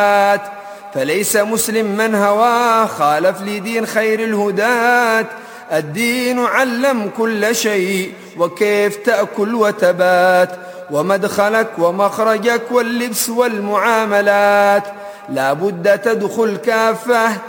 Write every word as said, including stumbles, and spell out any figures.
فليس مسلم من هواه خالف لدين خير الهداة. الدين علم كل شيء وكيف تأكل وتبات، ومدخلك ومخرجك واللبس والمعاملات لا بد تدخل كافة